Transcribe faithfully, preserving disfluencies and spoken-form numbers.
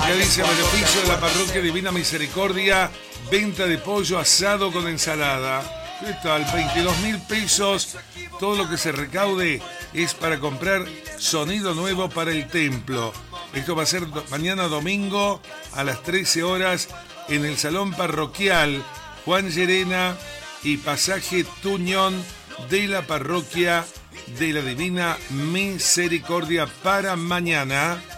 Acá dice beneficio de la parroquia Divina Misericordia, venta de pollo asado con ensalada. ¿Qué tal? veintidós mil pesos. Todo lo que se recaude es para comprar sonido nuevo para el templo. Esto va a ser do- mañana domingo a las trece horas en el Salón Parroquial Juan Llerena y Pasaje Tuñón de la Parroquia de la Divina Misericordia para mañana.